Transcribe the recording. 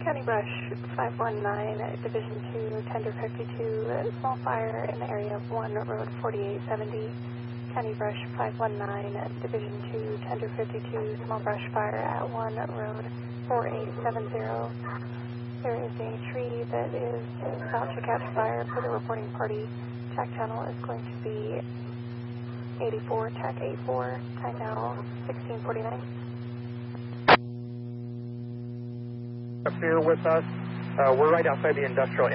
County Brush 519, Division 2, Tender 52, small fire in the area of 1 Road 4870. County Brush 519, Division 2, Tender 52, small brush fire at 1 Road 4870. There is a tree that is about to catch fire for the reporting party. TAC channel is going to be 84, TAC 84, time now 1649. Up here with us, we're right outside the industrial